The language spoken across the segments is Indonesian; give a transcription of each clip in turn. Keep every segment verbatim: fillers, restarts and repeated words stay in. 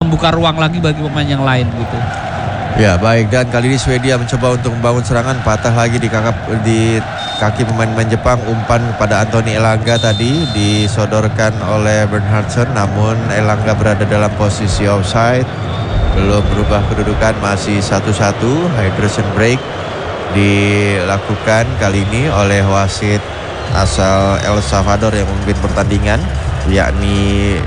membuka ruang lagi bagi pemain yang lain gitu. Ya baik, dan kali ini Swedia mencoba untuk membangun serangan, patah lagi di kakap di kaki pemain-pemain Jepang. Umpan kepada Anthony Elanga tadi disodorkan oleh Bernhardsson, namun Elanga berada dalam posisi offside, belum berubah kedudukan, masih satu satu. Hydration break dilakukan kali ini oleh wasit asal El Salvador yang memimpin pertandingan, yakni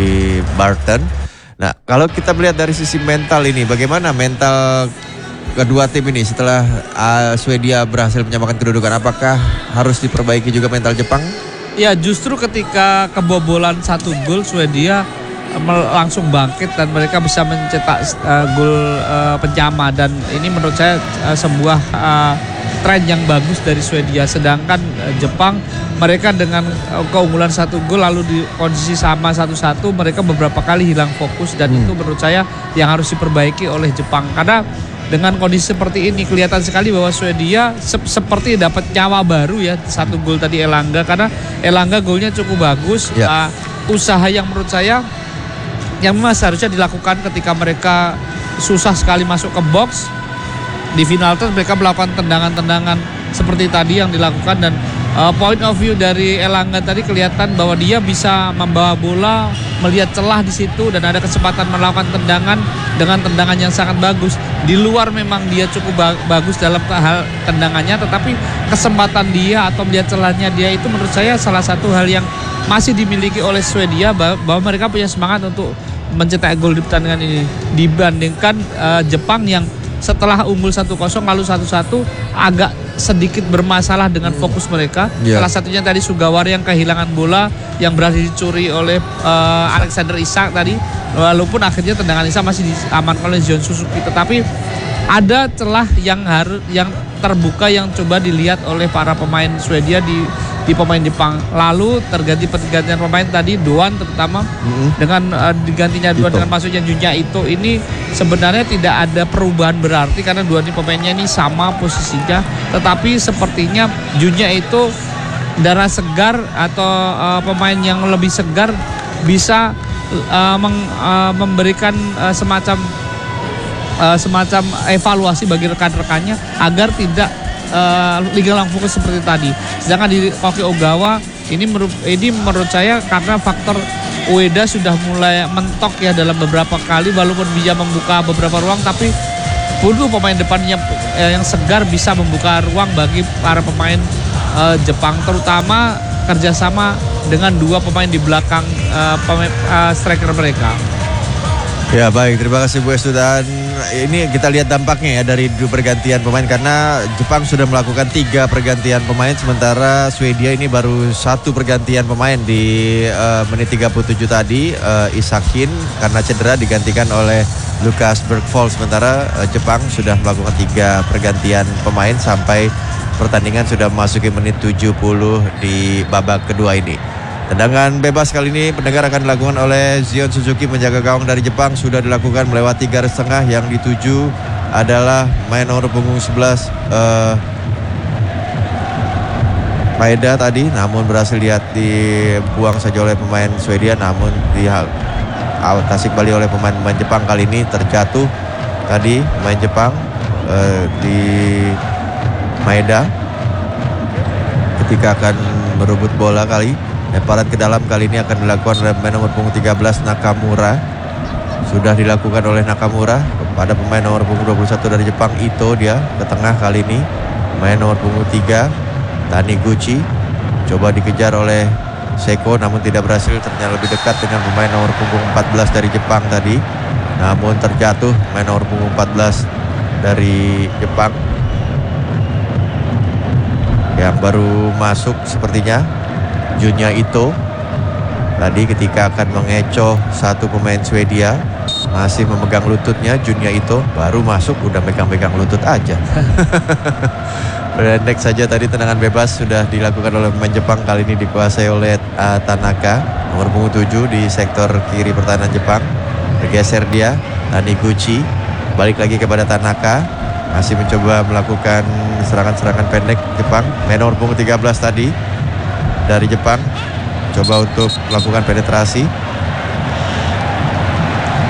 Barton. Nah, kalau kita melihat dari sisi mental ini, bagaimana mental kedua tim ini setelah uh, Swedia berhasil menyamakan kedudukan? Apakah harus diperbaiki juga mental Jepang? Ya, justru ketika kebobolan satu gol, Swedia uh, langsung bangkit dan mereka bisa mencetak uh, gol uh, penyama, dan ini menurut saya uh, sebuah uh, tren yang bagus dari Swedia. Sedangkan uh, Jepang, mereka dengan keunggulan satu gol lalu di kondisi sama satu-satu, mereka beberapa kali hilang fokus, dan hmm. itu menurut saya yang harus diperbaiki oleh Jepang. Karena dengan kondisi seperti ini kelihatan sekali bahwa Swedia se- seperti dapat nyawa baru ya, satu gol tadi Elanga, karena Elanga golnya cukup bagus. Ya. Uh, usaha yang menurut saya yang memang seharusnya dilakukan ketika mereka susah sekali masuk ke box di final terus, mereka melakukan tendangan-tendangan seperti tadi yang dilakukan, dan Uh, point of view dari Elanga tadi kelihatan bahwa dia bisa membawa bola, melihat celah di situ, dan ada kesempatan melakukan tendangan dengan tendangan yang sangat bagus. Di luar memang dia cukup ba- bagus dalam hal tendangannya, tetapi kesempatan dia atau melihat celahnya dia itu menurut saya salah satu hal yang masih dimiliki oleh Swedia, bahwa mereka punya semangat untuk mencetak gol di pertandingan ini dibandingkan uh, Jepang yang setelah unggul satu kosong lalu satu satu agak sedikit bermasalah dengan fokus mereka. Yeah. Salah satunya tadi Sugawara yang kehilangan bola yang berhasil dicuri oleh uh, Alexander Isak tadi. Walaupun akhirnya tendangan Isak masih diamankan oleh Zion Suzuki, tetapi ada celah yang harus yang terbuka yang coba dilihat oleh para pemain Swedia di di pemain Jepang. Lalu terganti pergantian pemain tadi, Doan terutama mm-hmm. dengan uh, digantinya Doan dengan masuknya Junya Ito, ini sebenarnya tidak ada perubahan berarti karena dua ini pemainnya ini sama posisinya, tetapi sepertinya Junya Ito darah segar atau uh, pemain yang lebih segar bisa uh, meng, uh, memberikan uh, semacam uh, semacam evaluasi bagi rekan-rekannya agar tidak Uh, Liga fokus seperti tadi. Sedangkan di Koki Ogawa ini menurut ini menurut saya karena faktor Ueda sudah mulai mentok ya dalam beberapa kali, walaupun bisa membuka beberapa ruang, tapi perlu pemain depannya eh, yang segar bisa membuka ruang bagi para pemain uh, Jepang, terutama kerjasama dengan dua pemain di belakang uh, pemain, uh, striker mereka. Ya baik, terima kasih Bu Estu, dan ini kita lihat dampaknya ya dari dua pergantian pemain, karena Jepang sudah melakukan tiga pergantian pemain sementara Swedia ini baru satu pergantian pemain di uh, menit tiga puluh tujuh tadi. uh, Isakin karena cedera digantikan oleh Lukas Bergvold, sementara uh, Jepang sudah melakukan tiga pergantian pemain sampai pertandingan sudah memasuki menit tujuh puluh di babak kedua ini. Tendangan bebas kali ini pendengar akan dilakukan oleh Zion Suzuki menjaga gawang dari Jepang. Sudah dilakukan melewati garis tengah, yang dituju adalah main nomor punggung sebelas uh, Maeda tadi, namun berhasil lihat dibuang saja oleh pemain Swedia, namun diatasi kembali oleh pemain-pemain Jepang. Kali ini terjatuh tadi pemain Jepang uh, di Maeda ketika akan merebut bola. Kali lemparan ke dalam kali ini akan dilakukan oleh pemain nomor punggung tiga belas Nakamura. Sudah dilakukan oleh Nakamura kepada pemain nomor punggung dua puluh satu dari Jepang, Ito. Dia ke tengah kali ini. Pemain nomor punggung tiga Taniguchi coba dikejar oleh Seko, namun tidak berhasil. Ternyata lebih dekat dengan pemain nomor punggung empat belas dari Jepang tadi, namun terjatuh pemain nomor punggung empat belas dari Jepang yang baru masuk sepertinya, Junya Ito. Tadi ketika akan mengecoh satu pemain Swedia, masih memegang lututnya, Junya Ito baru masuk udah megang-megang lutut aja. Pendek saja tadi tendangan bebas sudah dilakukan oleh pemain Jepang, kali ini dikuasai oleh uh, Tanaka, nomor punggung tujuh di sektor kiri pertahanan Jepang. Bergeser dia, Taniguchi, balik lagi kepada Tanaka, masih mencoba melakukan serangan-serangan pendek Jepang. Main nomor punggung tiga belas tadi dari Jepang coba untuk melakukan penetrasi.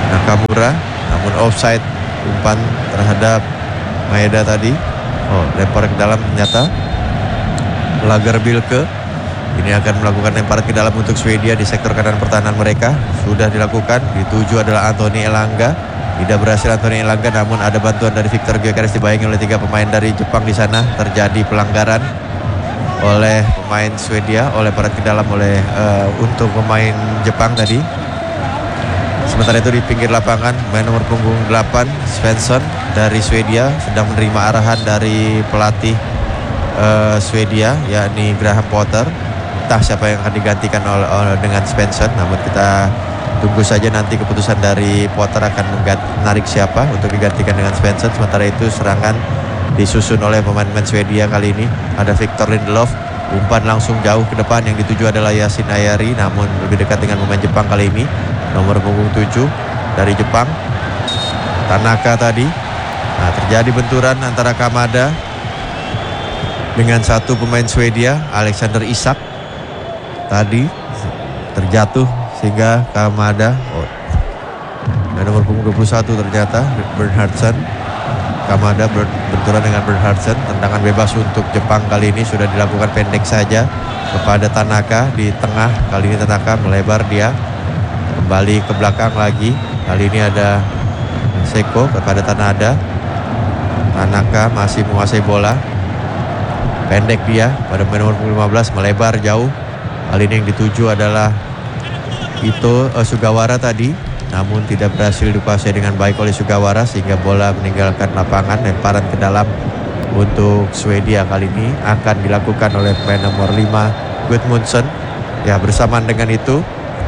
Nakamura, namun offside umpan terhadap Maeda tadi. Oh, lempar ke dalam ternyata Lagerbielke. Ini akan melakukan lempar ke dalam untuk Swedia di sektor kanan pertahanan mereka. Sudah dilakukan. Dituju adalah Anthony Elanga. Tidak berhasil Anthony Elanga, namun ada bantuan dari Victor Gyökeres dibayangi oleh tiga pemain dari Jepang di sana. Terjadi pelanggaran oleh pemain Swedia, oleh lempar ke dalam oleh uh, untuk pemain Jepang tadi. Sementara itu di pinggir lapangan, main nomor punggung delapan Svensson dari Swedia sedang menerima arahan dari pelatih uh, Swedia, yakni Graham Potter. Entah siapa yang akan digantikan oleh, oleh dengan Svensson, namun kita tunggu saja nanti keputusan dari Potter akan menarik siapa untuk digantikan dengan Svensson. Sementara itu serangan disusun oleh pemain-pemain Swedia kali ini. Ada Victor Lindelof, umpan langsung jauh ke depan, yang dituju adalah Yasin Ayari, namun lebih dekat dengan pemain Jepang kali ini. Nomor punggung tujuh dari Jepang, Tanaka tadi. Nah, terjadi benturan antara Kamada dengan satu pemain Swedia, Alexander Isak. Tadi terjatuh sehingga Kamada, oh, dan nomor punggung dua puluh satu ternyata Bernhardsen. Kamada benturan dengan Bernhardsen. Tendangan bebas untuk Jepang kali ini sudah dilakukan pendek saja kepada Tanaka di tengah. Kali ini Tanaka melebar, dia kembali ke belakang lagi. Kali ini ada Seko kepada Tanada. Tanaka masih menguasai bola. Pendek dia pada nomor lima belas, melebar jauh. Kali ini yang dituju adalah Ito uh, Sugawara tadi, namun tidak berhasil dikuasai dengan baik oleh Sugawara sehingga bola meninggalkan lapangan. Lemparan ke dalam untuk Swedia kali ini akan dilakukan oleh pemain nomor lima Gudmundsson. Ya, bersamaan dengan itu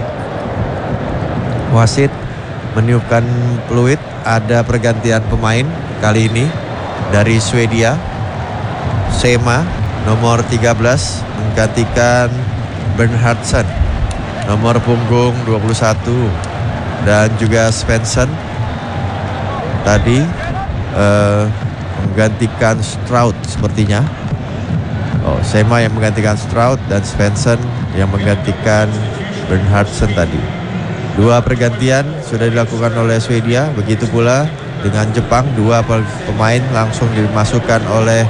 wasit meniupkan peluit. Ada pergantian pemain kali ini dari Swedia. Sema nomor tiga belas menggantikan Bernhardsen, nomor punggung dua puluh satu, dan juga Svensson tadi uh, menggantikan Stroud sepertinya. Oh, Sema yang menggantikan Stroud dan Svensson yang menggantikan Bernhardsen tadi. Dua pergantian sudah dilakukan oleh Swedia, begitu pula dengan Jepang. Dua pemain langsung dimasukkan oleh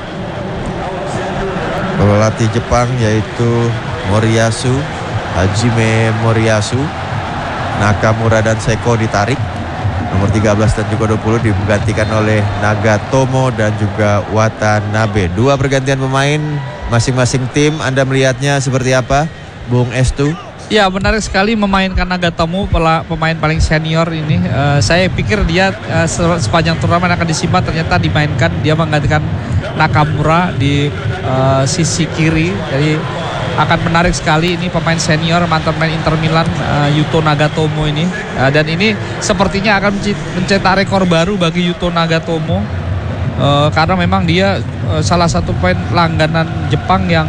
pelatih Jepang, yaitu Moriyasu, Hajime Moriyasu. Nakamura dan Seko ditarik. Nomor tiga belas dan juga dua puluh digantikan oleh Nagatomo dan juga Watanabe. Dua pergantian pemain masing-masing tim. Anda melihatnya seperti apa, Bung Estu? Ya, menarik sekali memainkan Nagatomo, pemain paling senior ini. Uh, saya pikir dia uh, sepanjang turnamen akan disimpan, ternyata dimainkan. Dia menggantikan Nakamura di uh, sisi kiri. Jadi akan menarik sekali ini pemain senior, mantan pemain Inter Milan, uh, Yuto Nagatomo ini. Uh, dan ini sepertinya akan mencetak rekor baru bagi Yuto Nagatomo. Uh, karena memang dia uh, salah satu pemain langganan Jepang yang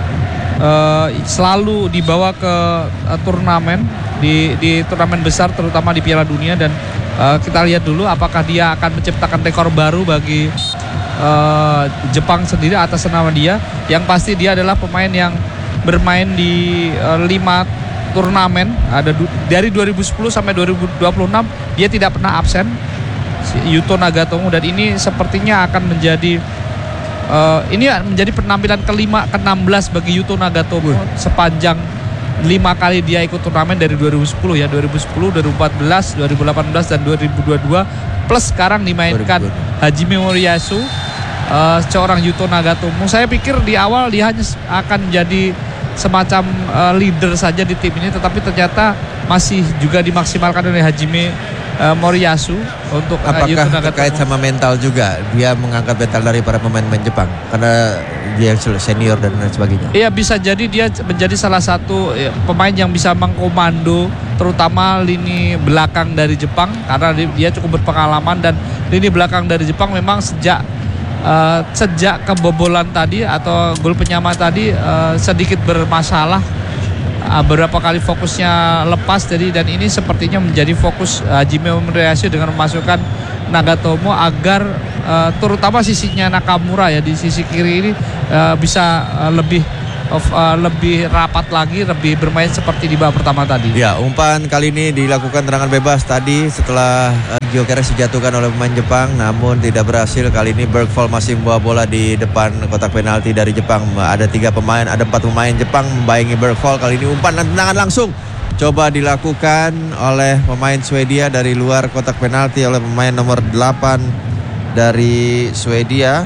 uh, selalu dibawa ke uh, turnamen di, di turnamen besar, terutama di Piala Dunia. Dan uh, kita lihat dulu apakah dia akan menciptakan rekor baru bagi uh, Jepang sendiri atas nama dia. Yang pasti dia adalah pemain yang bermain di uh, lima turnamen. Ada du- dari dua ribu sepuluh sampai dua ribu dua puluh enam dia tidak pernah absen, si Yuto Nagatomo. Dan ini sepertinya akan menjadi uh, ini menjadi penampilan kelima ke enam belas bagi Yuto Nagatomo sepanjang lima kali dia ikut turnamen dari dua ribu sepuluh ya, dua ribu sepuluh, dua ribu empat belas, dua ribu delapan belas dan dua ribu dua puluh dua, plus sekarang dimainkan Hajime Moriyasu, uh, seorang Yuto Nagatomo. Saya pikir di awal dia hanya akan menjadi semacam uh, leader saja di tim ini, tetapi ternyata masih juga dimaksimalkan oleh Hajime uh, Moriyasu untuk uh, apakah Yuto Nagatomo. Terkait sama mental juga, dia mengangkat mental dari para pemain-pemain Jepang karena dia senior dan lain sebagainya. Iya, bisa jadi dia menjadi salah satu ya, pemain yang bisa mengkomando terutama lini belakang dari Jepang, karena dia cukup berpengalaman. Dan lini belakang dari Jepang memang sejak Uh, sejak kebobolan tadi atau gol penyama tadi uh, sedikit bermasalah, uh, beberapa kali fokusnya lepas. Jadi dan ini sepertinya menjadi fokus uh, Hajime Moriyasu dengan memasukkan Nagatomo agar uh, terutama sisinya Nakamura ya di sisi kiri ini uh, bisa uh, lebih of, uh, lebih rapat lagi, lebih bermain seperti di babak pertama tadi. Ya, umpan kali ini dilakukan tendangan bebas tadi setelah uh, Gyökeres dijatuhkan oleh pemain Jepang, namun tidak berhasil. Kali ini Bergvall masih membawa bola di depan kotak penalti dari Jepang. Ada tiga pemain, ada empat pemain Jepang membayangi Bergvall. Kali ini umpan dan tendangan langsung coba dilakukan oleh pemain Swedia dari luar kotak penalti oleh pemain nomor delapan dari Swedia,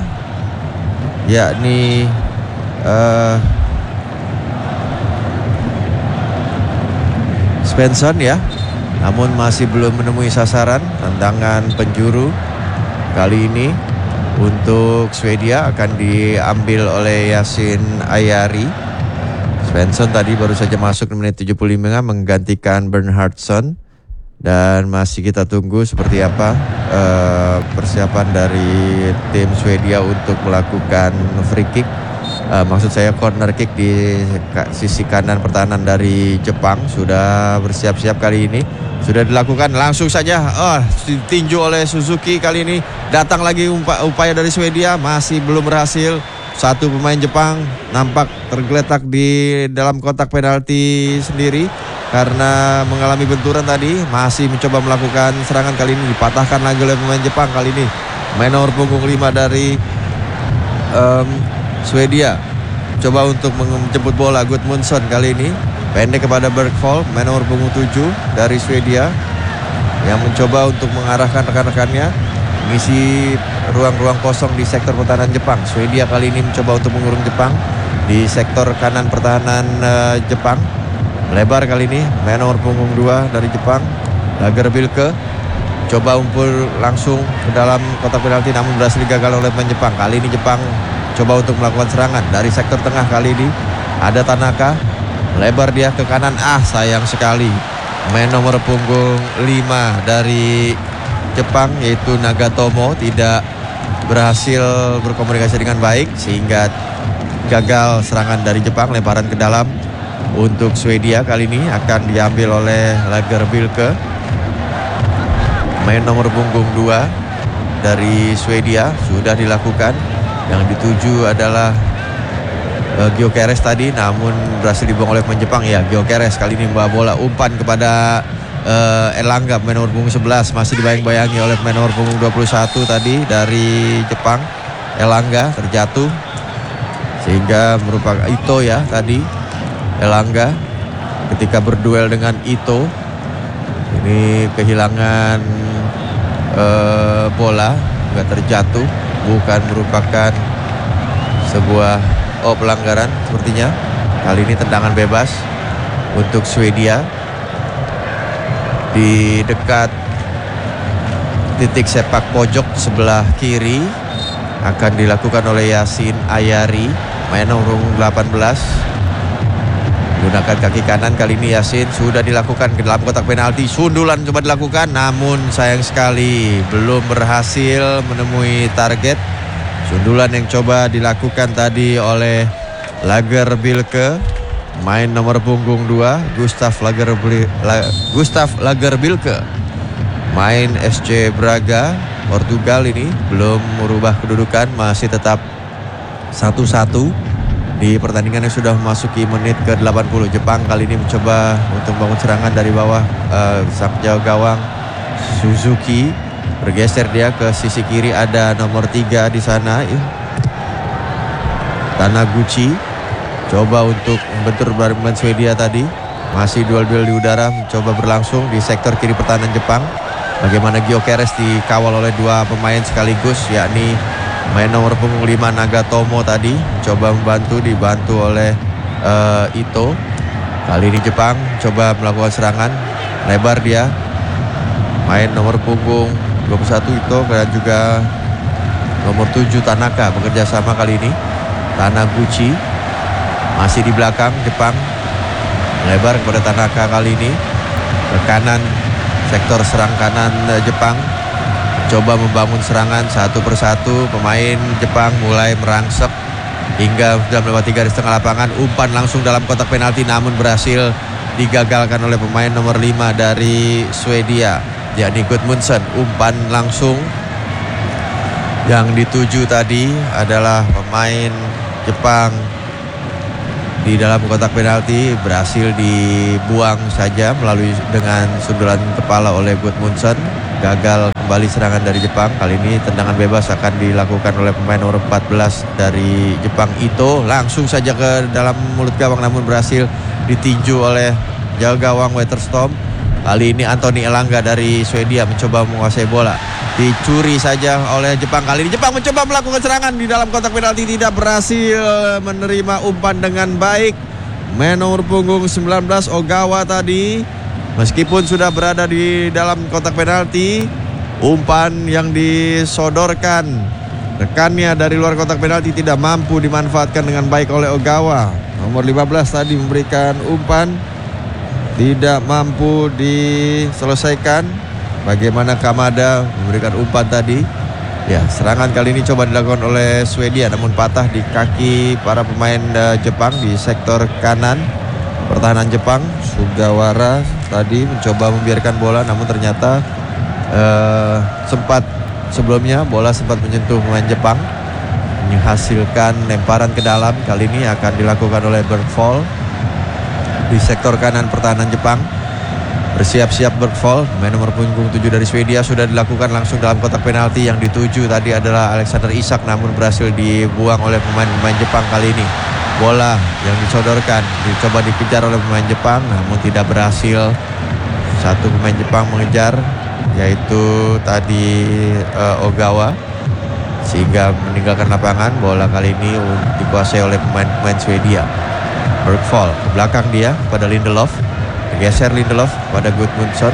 yakni uh, Svensson ya. Namun masih belum menemui sasaran. Tendangan penjuru kali ini untuk Swedia akan diambil oleh Yasin Ayari. Svensson tadi baru saja masuk di menit tujuh puluh lima menggantikan Bernhardsson. Dan masih kita tunggu seperti apa uh, persiapan dari tim Swedia untuk melakukan free kick. Uh, maksud saya corner kick di sisi kanan pertahanan dari Jepang. Sudah bersiap-siap kali ini. Sudah dilakukan langsung saja. Oh, ditinju oleh Suzuki kali ini. Datang lagi umpa, upaya dari Swedia. Masih belum berhasil. Satu pemain Jepang nampak tergeletak di dalam kotak penalti sendiri karena mengalami benturan tadi. Masih mencoba melakukan serangan kali ini. Dipatahkan lagi oleh pemain Jepang kali ini. Main nomor punggung lima dari um, Swedia coba untuk menjemput bola. Gudmundsson kali ini pendek kepada Bergvall, main nomor punggung tujuh dari Swedia yang mencoba untuk mengarahkan rekan-rekannya mengisi ruang-ruang kosong di sektor pertahanan Jepang. Swedia kali ini mencoba untuk mengurung Jepang di sektor kanan pertahanan uh, Jepang. Melebar kali ini main nomor punggung dua dari Jepang, Lagerbielke coba umpul langsung ke dalam kotak penalti namun berhasil digagal oleh pemain Jepang. Kali ini Jepang coba untuk melakukan serangan dari sektor tengah. Kali ini ada Tanaka, melebar dia ke kanan. Ah, sayang sekali main nomor punggung lima dari Jepang yaitu Nagatomo tidak berhasil berkomunikasi dengan baik sehingga gagal serangan dari Jepang. Lemparan ke dalam untuk Swedia kali ini akan diambil oleh Lagerbielke, main nomor punggung dua dari Swedia. Sudah dilakukan. Yang dituju adalah uh, Gyökeres tadi, namun berhasil dibuang oleh pemain Jepang. Ya, Gyökeres kali ini membawa bola umpan kepada uh, Elanga, pemain nomor punggung sebelas. Masih dibayang-bayangi oleh pemain nomor punggung dua puluh satu tadi dari Jepang. Elanga terjatuh sehingga merupakan Ito ya tadi. Elanga ketika berduel dengan Ito ini kehilangan uh, bola, nggak terjatuh. Bukan merupakan sebuah oh pelanggaran sepertinya. Kali ini tendangan bebas untuk Swedia di dekat titik sepak pojok sebelah kiri. Akan dilakukan oleh Yasin Ayari, main nomor delapan belas. Gunakan kaki kanan kali ini Yasin. Sudah dilakukan ke dalam kotak penalti. Sundulan coba dilakukan namun sayang sekali belum berhasil menemui target. Sundulan yang coba dilakukan tadi oleh Lagerbielke, main nomor punggung dua Gustav Lagerbielke, Gustav Lagerbielke, main S C Braga Portugal ini belum merubah kedudukan, masih tetap satu satu. Di pertandingan yang sudah memasuki menit ke delapan puluh. Jepang kali ini mencoba untuk bangun serangan dari bawah. uh, sang jauh gawang Suzuki bergeser dia ke sisi kiri, ada nomor tiga di sana ya. Tanaguchi coba untuk membentur pemain Swedia tadi. Masih duel-duel di udara mencoba berlangsung di sektor kiri pertahanan Jepang. Bagaimana Gyökeres dikawal oleh dua pemain sekaligus, yakni main nomor punggung lima Nagatomo tadi coba membantu, dibantu oleh uh, Ito. Kali ini Jepang coba melakukan serangan, lebar dia, main nomor punggung dua puluh satu Ito dan juga nomor tujuh Tanaka bekerja sama kali ini. Tanaguchi masih di belakang Jepang, lebar kepada Tanaka kali ini ke kanan sektor serang kanan uh, Jepang. Coba membangun serangan satu persatu. Pemain Jepang mulai merangsek hingga sudah melewati garis tengah lapangan. Umpan langsung dalam kotak penalti namun berhasil digagalkan oleh pemain nomor lima dari Swedia, yakni Gudmundsson. Umpan langsung yang dituju tadi adalah pemain Jepang di dalam kotak penalti berhasil dibuang saja melalui dengan sundulan kepala oleh Gudmundsson. Gagal kembali serangan dari Jepang. Kali ini tendangan bebas akan dilakukan oleh pemain nomor empat belas dari Jepang, Ito. Langsung saja ke dalam mulut gawang namun berhasil ditinju oleh jaga gawang Weterstorm. Kali ini Anthony Elanga dari Swedia mencoba menguasai bola. Dicuri saja oleh Jepang. Kali ini Jepang mencoba melakukan serangan di dalam kotak penalti, tidak berhasil menerima umpan dengan baik. Main nomor punggung sembilan belas Ogawa tadi, meskipun sudah berada di dalam kotak penalti, umpan yang disodorkan rekannya dari luar kotak penalti tidak mampu dimanfaatkan dengan baik oleh Ogawa. Nomor lima belas tadi memberikan umpan, tidak mampu diselesaikan. Bagaimana Kamada memberikan umpan tadi. Ya, serangan kali ini coba dilakukan oleh Swedia namun patah di kaki para pemain uh, Jepang di sektor kanan. Pertahanan Jepang, Sugawara tadi mencoba membiarkan bola namun ternyata uh, sempat sebelumnya bola sempat menyentuh pemain Jepang, menghasilkan lemparan ke dalam. Kali ini akan dilakukan oleh Bergvall di sektor kanan pertahanan Jepang. Bersiap-siap Bergvall, main nomor punggung tujuh dari Swedia, sudah dilakukan langsung dalam kotak penalti. Yang dituju tadi adalah Alexander Isak namun berhasil dibuang oleh pemain-pemain Jepang. Kali ini bola yang disodorkan dicoba dikejar oleh pemain Jepang namun tidak berhasil. Satu pemain Jepang mengejar, yaitu tadi uh, Ogawa, sehingga meninggalkan lapangan. Bola kali ini dikuasai oleh pemain-pemain Swedia. Bergvall ke belakang dia pada Lindelof, geser Lindelof pada Gudmundsson.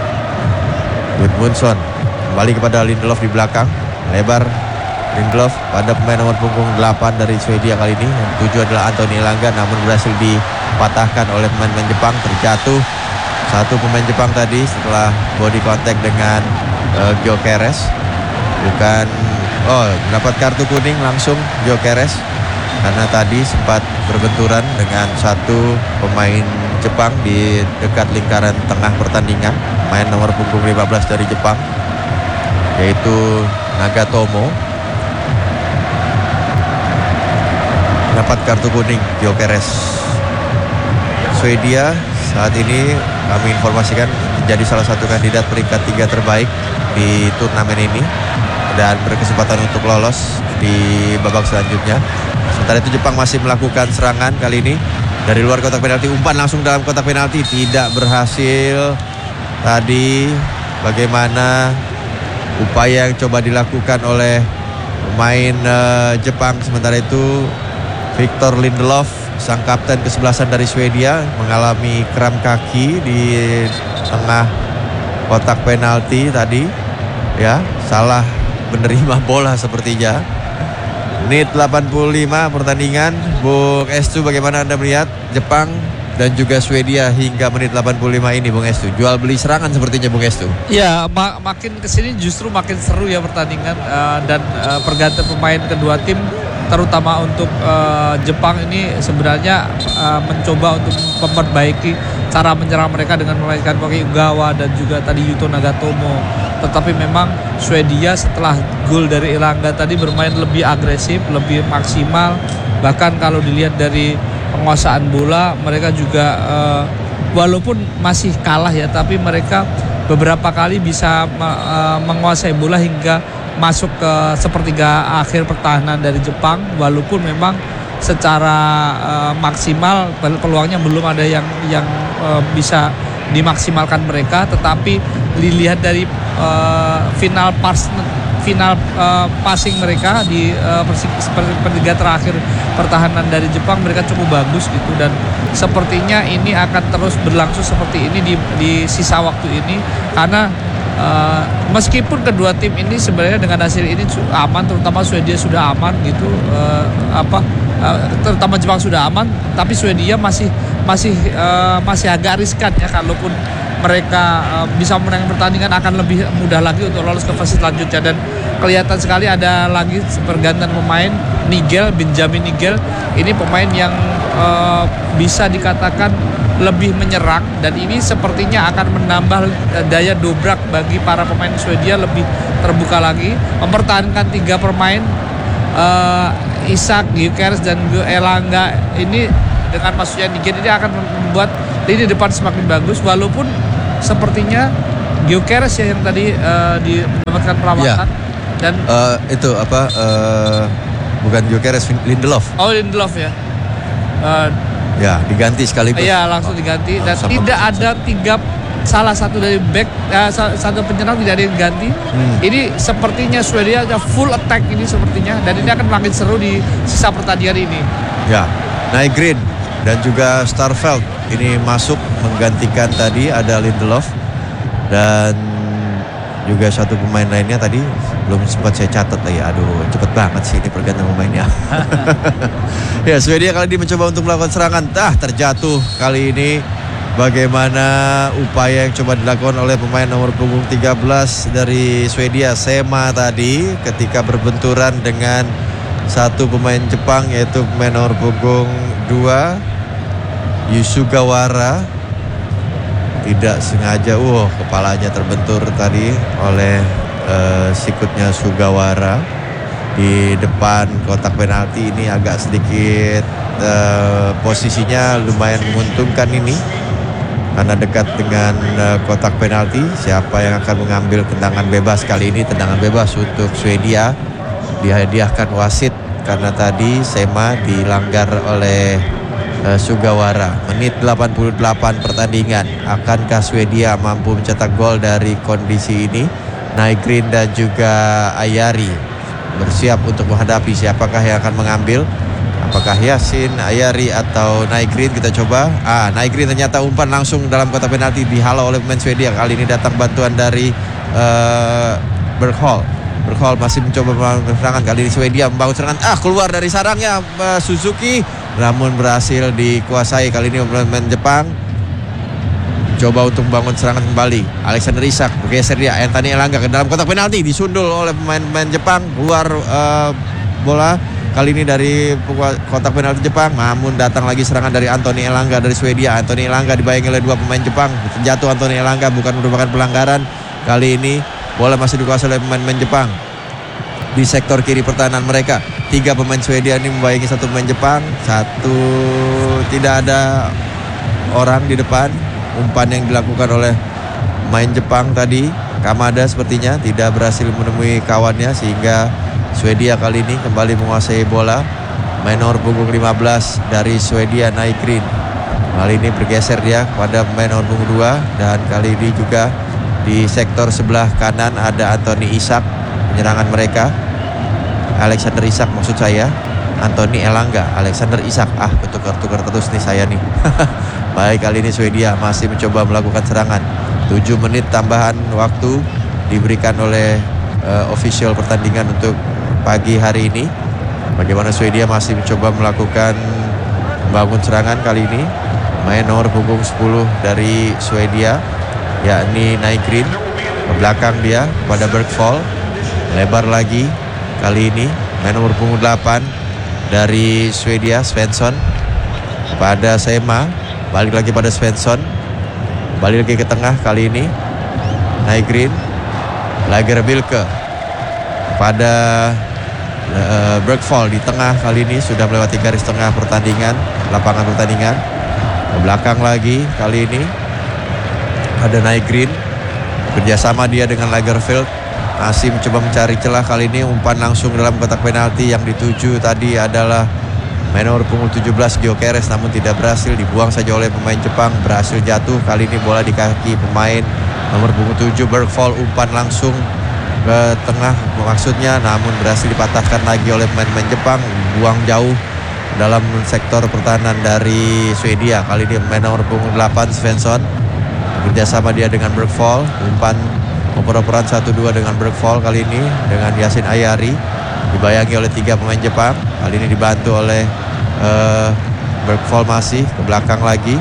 Gudmundsson kembali kepada Lindelof di belakang, lebar Lindelof pada pemain nomor punggung delapan dari Swedia. Kali ini yang tujuh adalah Anthony Elanga namun berhasil dipatahkan oleh pemain-pemain Jepang. Terjatuh satu pemain Jepang tadi setelah body contact dengan uh, Gyökeres. Bukan, oh mendapat kartu kuning langsung Gyökeres karena tadi sempat berbenturan dengan satu pemain Jepang di dekat lingkaran tengah pertandingan. Main nomor punggung lima belas dari Jepang, yaitu Nagatomo, dapat kartu kuning Gyökeres. Swedia saat ini kami informasikan menjadi salah satu kandidat peringkat tiga terbaik di turnamen ini dan berkesempatan untuk lolos di babak selanjutnya. Sementara itu Jepang masih melakukan serangan kali ini dari luar kotak penalti. Umpan langsung dalam kotak penalti tidak berhasil. Tadi bagaimana upaya yang coba dilakukan oleh pemain uh, Jepang. Sementara itu Victor Lindelof, sang kapten kesebelasan dari Swedia, mengalami kram kaki di tengah kotak penalti tadi. Ya, salah menerima bola sepertinya. Menit delapan puluh lima pertandingan. Bung Estu, bagaimana Anda melihat Jepang dan juga Swedia hingga menit delapan puluh lima ini, Bung Estu? Jual beli serangan sepertinya, Bung Estu. Ya, mak makin kesini justru makin seru ya pertandingan, uh, dan uh, pergantian pemain kedua tim, terutama untuk uh, Jepang ini sebenarnya uh, mencoba untuk memperbaiki cara menyerang mereka dengan memainkan Koki Ogawa dan juga tadi Yuto Nagatomo. Tetapi memang Swedia setelah gol dari Elanga tadi bermain lebih agresif, lebih maksimal. Bahkan kalau dilihat dari penguasaan bola, mereka juga uh, walaupun masih kalah ya, tapi mereka beberapa kali bisa uh, menguasai bola hingga masuk ke sepertiga akhir pertahanan dari Jepang. Walaupun memang secara uh, maksimal peluangnya belum ada yang yang uh, bisa dimaksimalkan mereka, tetapi dilihat dari uh, final pas final uh, passing mereka di uh, pertiga terakhir pertahanan dari Jepang, mereka cukup bagus gitu, dan sepertinya ini akan terus berlangsung seperti ini di, di sisa waktu ini karena uh, meskipun kedua tim ini sebenarnya dengan hasil ini aman, terutama Swedia sudah aman gitu, uh, apa uh, terutama Jepang sudah aman, tapi Swedia masih masih uh, masih agak riskan ya. Kalaupun mereka uh, bisa menang pertandingan akan lebih mudah lagi untuk lolos ke fase selanjutnya. Dan kelihatan sekali ada lagi pergantian pemain, Nigel, Benjamin Nigel. Ini pemain yang uh, bisa dikatakan lebih menyerang, dan ini sepertinya akan menambah daya dobrak bagi para pemain Swedia, lebih terbuka lagi, mempertahankan tiga pemain uh, Isak, Gyökeres dan Elanga ini dengan masuknya Nigen ini akan membuat lini depan semakin bagus, walaupun sepertinya Gyökeres ya yang tadi uh, di mendapatkan perawatan. Ya. Dan uh, itu apa uh, bukan Gyökeres, Lindelof. Oh, Lindelof ya. Uh, ya, diganti sekaligus. Iya, langsung diganti dan oh, tidak ada tiga salah satu dari back uh, satu penyerang tidak ada yang ganti. Hmm. Ini sepertinya Swedia ada full attack ini sepertinya, dan ini akan makin seru di sisa pertandingan ini. Ya, Nygren dan juga Starfelt ini masuk menggantikan tadi ada Lindelof dan juga satu pemain lainnya tadi belum sempat saya catat lagi. Aduh, cepet banget sih ini pergantian pemainnya. Ya, Swedia kali ini mencoba untuk melakukan serangan. Ah, terjatuh kali ini. Bagaimana upaya yang coba dilakukan oleh pemain nomor punggung tiga belas dari Swedia, Sema tadi, ketika berbenturan dengan satu pemain Jepang yaitu pemain nomor punggung dua Yusugawara. Tidak sengaja, wow, kepalanya terbentur tadi oleh uh, sikutnya Sugawara di depan kotak penalti. Ini agak sedikit uh, posisinya lumayan menguntungkan ini karena dekat dengan uh, kotak penalti. Siapa yang akan mengambil tendangan bebas kali ini? Tendangan bebas untuk Swedia dihadiahkan wasit karena tadi Sema dilanggar oleh Uh, Sugawara. Menit delapan puluh delapan pertandingan. Akankah Swedia mampu mencetak gol dari kondisi ini? Nygren dan juga Ayari bersiap untuk menghadapi. Siapakah yang akan mengambil? Apakah Yasin, Ayari atau Nygren? Kita coba. Ah, Nygren ternyata umpan langsung dalam kotak penalti, dihalau oleh pemain Swedia. Kali ini datang bantuan dari uh, Bergholm. Bergholm masih mencoba melakukan serangan. Kali ini Swedia membangun serangan. Ah, keluar dari sarangnya uh, Suzuki, namun berhasil dikuasai. Kali ini pemain Jepang coba untuk membangun serangan kembali. Alexander Isak bergeser dia. Anthony Elanga ke dalam kotak penalti, disundul oleh pemain-pemain Jepang. Keluar uh, bola kali ini dari kotak penalti Jepang. Namun datang lagi serangan dari Anthony Elanga dari Swedia. Anthony Elanga dibayangi oleh dua pemain Jepang. Terjatuh Anthony Elanga, bukan merupakan pelanggaran. Kali ini bola masih dikuasai oleh pemain-pemain Jepang di sektor kiri pertahanan mereka. Tiga pemain Swedia ini membayangi satu pemain Jepang. Satu tidak ada orang di depan. Umpan yang dilakukan oleh pemain Jepang tadi, Kamada sepertinya tidak berhasil menemui kawannya, sehingga Swedia kali ini kembali menguasai bola. Main nomor punggung lima belas dari Swedia, Nygren. Kali ini bergeser dia pada pemain nomor punggung dua, dan kali ini juga di sektor sebelah kanan ada Anthony Isak. Penyerangan mereka Alexander Isak maksud saya, Anthony Elanga, Alexander Isak. Ah, ketukar-tukar terus nih saya nih. Baik, kali ini Swedia masih mencoba melakukan serangan. tujuh menit tambahan waktu diberikan oleh uh, official pertandingan untuk pagi hari ini. Bagaimana Swedia masih mencoba melakukan membangun serangan kali ini. Main nomor punggung sepuluh dari Swedia, yakni Nygren. Ke belakang dia pada Bergvoll. Lebar lagi kali ini. Main nomor punggung delapan dari Swedia, Svensson. Pada Sema. Balik lagi pada Svensson. Balik lagi ke tengah kali ini. Nygren. Lagerbielke. Pada uh, Bergvoll di tengah kali ini. Sudah melewati garis tengah pertandingan, lapangan pertandingan. Ke belakang lagi kali ini ada Nygren. Kerjasama dia dengan Lagerfeld. Masih mencoba mencari celah kali ini. Umpan langsung dalam kotak penalti. Yang dituju tadi adalah main nomor punggung tujuh belas Gyökeres, namun tidak berhasil. Dibuang saja oleh pemain Jepang. Berhasil jatuh. Kali ini bola di kaki pemain nomor punggung tujuh Bergvoll. Umpan langsung ke tengah maksudnya, namun berhasil dipatahkan lagi oleh pemain-pemain Jepang. Buang jauh dalam sektor pertahanan dari Swedia. Kali ini main nomor punggung delapan Svensson. Kerjasama dia dengan Bergvoll. Umpan oper-operan satu dua dengan Bergvoll kali ini dengan Yasin Ayari. Dibayangi oleh tiga pemain Jepang. Kali ini dibantu oleh uh, Bergvoll masih ke belakang lagi.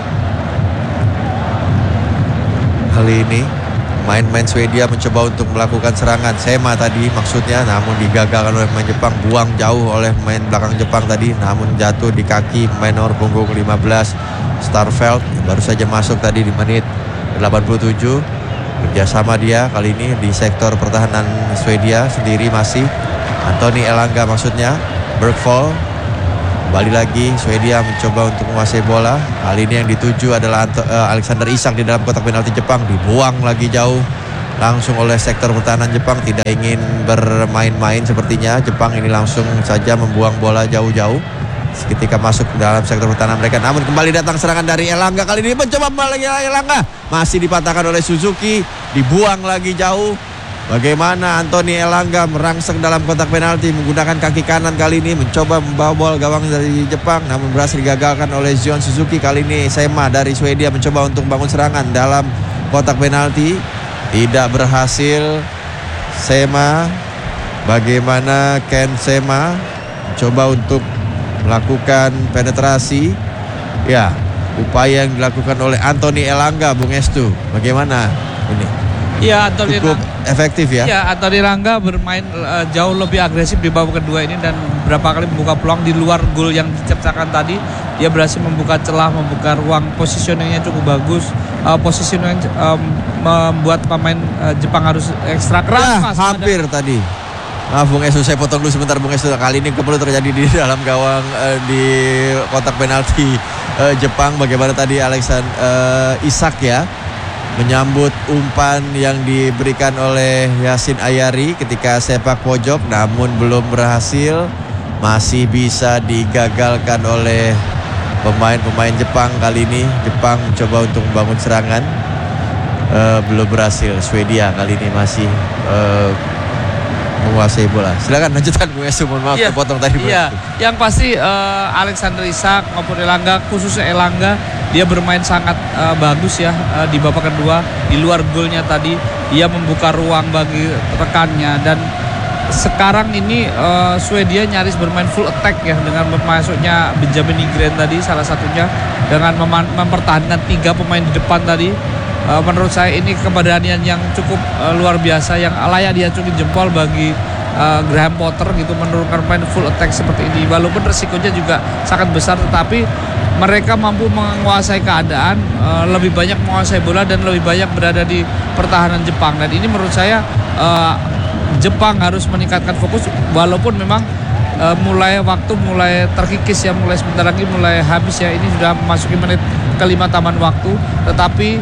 Kali ini main-main Swedia mencoba untuk melakukan serangan. Sema tadi maksudnya, namun digagalkan oleh pemain Jepang. Buang jauh oleh pemain belakang Jepang tadi, namun jatuh di kaki pemain nomor punggung lima belas Starfelt. Baru saja masuk tadi di menit delapan puluh tujuh. Kerjasama dia kali ini di sektor pertahanan Swedia sendiri masih. Anthony Elanga maksudnya. Bergvoll Kembali lagi Swedia mencoba untuk menguasai bola. Kali ini yang dituju adalah Anto, uh, Alexander Isak di dalam kotak penalti Jepang. Dibuang lagi jauh langsung oleh sektor pertahanan Jepang. Tidak ingin bermain-main sepertinya Jepang ini, langsung saja membuang bola jauh-jauh ketika masuk dalam sektor pertahanan mereka. Namun kembali datang serangan dari Elanga. Kali ini mencoba lagi Elanga, masih dipatahkan oleh Suzuki. Dibuang lagi jauh. Bagaimana Anthony Elanga merangsek dalam kotak penalti menggunakan kaki kanan. Kali ini mencoba membawa bola gawang dari Jepang, namun berhasil digagalkan oleh Zion Suzuki. Kali ini Sema dari Swedia mencoba untuk bangun serangan dalam kotak penalti, tidak berhasil. Sema, bagaimana Ken Sema mencoba untuk melakukan penetrasi. Ya, upaya yang dilakukan oleh Anthony Elanga, Bung Estu, bagaimana ini? Ya, Anthony Cukup Rangga, efektif ya. Ya, Anthony Rangga bermain uh, jauh lebih agresif di babak kedua ini dan beberapa kali membuka peluang di luar gol yang diciptakan tadi. Dia berhasil membuka celah, membuka ruang, positioningnya cukup bagus. Uh, positioning um, membuat pemain uh, Jepang harus ekstra keras. Ya, hampir ada. Tadi. Maaf Bung Esu, saya potong dulu sebentar Bung Esu. Kali ini kembali terjadi di dalam gawang uh, di kotak penalti uh, Jepang. Bagaimana tadi Alexander uh, Isak ya menyambut umpan yang diberikan oleh Yasin Ayari ketika sepak pojok, namun belum berhasil. Masih bisa digagalkan oleh pemain-pemain Jepang. Kali ini Jepang mencoba untuk membangun serangan, uh, belum berhasil. Swedia kali ini masih uh, menguasai bola. Silakan lanjutkan Bu Esu, mohon maaf ya, terpotong tadi. Iya, yang pasti uh, Alexander Isak maupun Elanga, khususnya Elanga, dia bermain sangat uh, bagus ya uh, di babak kedua. Di luar golnya tadi dia membuka ruang bagi rekannya, dan sekarang ini uh, Swedia nyaris bermain full attack ya dengan masuknya Benjamin Nygren tadi salah satunya, dengan mem- mempertahankan tiga pemain di depan tadi. Uh, menurut saya ini keberanian yang cukup uh, luar biasa yang layak diacungi jempol bagi uh, Graham Potter gitu, menurunkan pemain full attack seperti ini. Walaupun resikonya juga sangat besar, tetapi mereka mampu menguasai keadaan, uh, lebih banyak menguasai bola dan lebih banyak berada di pertahanan Jepang. Dan ini menurut saya uh, Jepang harus meningkatkan fokus, walaupun memang uh, mulai waktu mulai terkikis ya, mulai sebentar lagi mulai habis ya. Ini sudah memasuki menit kelima taman waktu, tetapi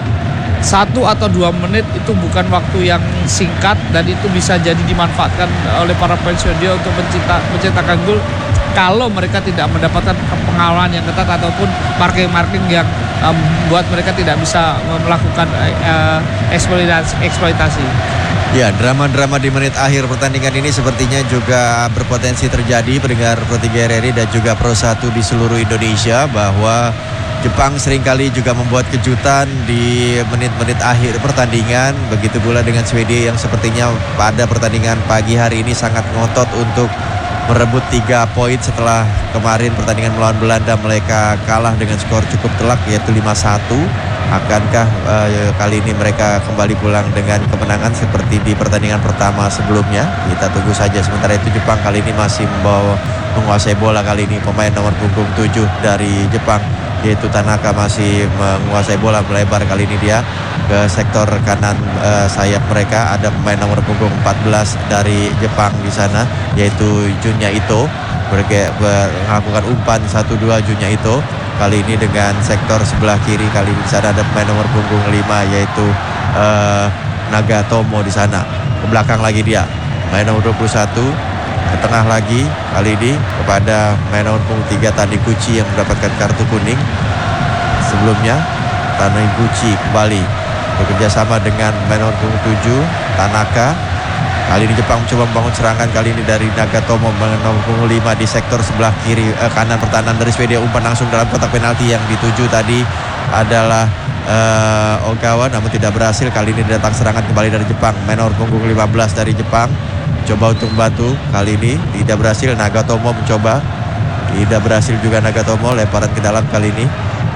satu atau dua menit itu bukan waktu yang singkat, dan itu bisa jadi dimanfaatkan oleh para pemain Swedia untuk mencipta, menciptakan gol kalau mereka tidak mendapatkan pengawalan yang ketat ataupun marking-marking yang membuat um, mereka tidak bisa melakukan uh, eksploitasi, eksploitasi. Ya, drama-drama di menit akhir pertandingan ini sepertinya juga berpotensi terjadi pendengar Pro tiga R R I dan juga Pro satu di seluruh Indonesia, bahwa Jepang seringkali juga membuat kejutan di menit-menit akhir pertandingan. Begitu pula dengan Swedia yang sepertinya pada pertandingan pagi hari ini sangat ngotot untuk merebut tiga poin setelah kemarin pertandingan melawan Belanda mereka kalah dengan skor cukup telak yaitu lima satu. Akankah uh, kali ini mereka kembali pulang dengan kemenangan seperti di pertandingan pertama sebelumnya? Kita tunggu saja. Sementara itu Jepang kali ini masih membawa menguasai bola. Kali ini pemain nomor punggung tujuh dari Jepang yaitu Tanaka masih menguasai bola, melebar kali ini dia ke sektor kanan uh, sayap mereka. Ada pemain nomor punggung empat belas dari Jepang di sana yaitu Junya Ito Berge, ber, melakukan umpan satu dua. Junya Ito kali ini dengan sektor sebelah kiri. Kali ini di sana ada pemain nomor punggung lima yaitu uh, Nagatomo di sana. Ke belakang lagi dia pemain nomor dua puluh satu. Ke tengah lagi kali ini kepada main nomor punggung tiga Taniguchi yang mendapatkan kartu kuning. Sebelumnya Taniguchi kembali bekerja sama dengan main nomor punggung tujuh Tanaka. Kali ini Jepang mencoba membangun serangan, kali ini dari Nagatomo main nomor punggung lima di sektor sebelah kiri eh, kanan pertahanan dari Swedia. Umpan langsung dalam kotak penalti yang dituju tadi adalah uh, Ogawa, namun tidak berhasil. Kali ini datang serangan kembali dari Jepang, main nomor punggung lima belas dari Jepang coba untuk membantu, kali ini tidak berhasil. Nagatomo mencoba, tidak berhasil juga Nagatomo. Lemparan ke dalam kali ini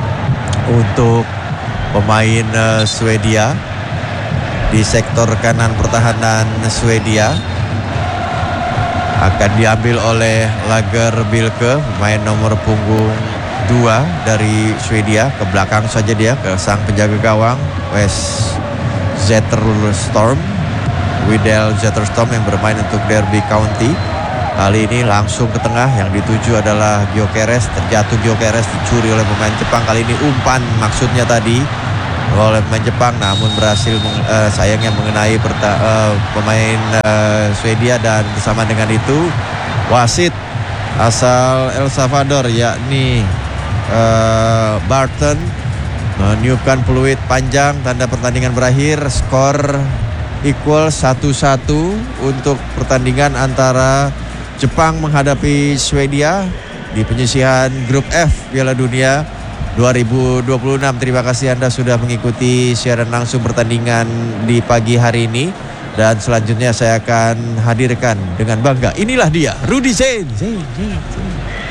untuk pemain uh, Swedia di sektor kanan pertahanan Swedia, akan diambil oleh Lagerbilke, pemain nomor punggung dua dari Swedia. Ke belakang saja dia ke sang penjaga gawang West Zetterstorm, Widel Zetterstorm yang bermain untuk Derby County. Kali ini langsung ke tengah, yang dituju adalah Gyökeres. Terjatuh Gyökeres, dicuri oleh pemain Jepang. Kali ini umpan maksudnya tadi oleh pemain Jepang, namun berhasil meng, uh, sayangnya mengenai perta, uh, pemain uh, Swedia. Dan bersama dengan itu wasit asal El Salvador yakni uh, Barton meniupkan peluit panjang, tanda pertandingan berakhir. Skor equal satu satu untuk pertandingan antara Jepang menghadapi Swedia di penyisihan grup F Piala Dunia dua ribu dua puluh enam. Terima kasih Anda sudah mengikuti siaran langsung pertandingan di pagi hari ini. Dan selanjutnya saya akan hadirkan dengan bangga, inilah dia Rudy Zain. Zain, Zain, Zain.